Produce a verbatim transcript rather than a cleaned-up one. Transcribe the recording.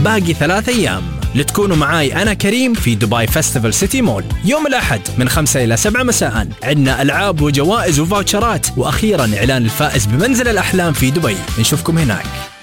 باقي ثلاث أيام لتكونوا معاي أنا كريم في دبي فيستيفال سيتي مول يوم الأحد من خمسة إلى سبعة مساء. عندنا ألعاب وجوائز وفاوتشرات، وأخيرا إعلان الفائز بمنزل الأحلام في دبي. نشوفكم هناك.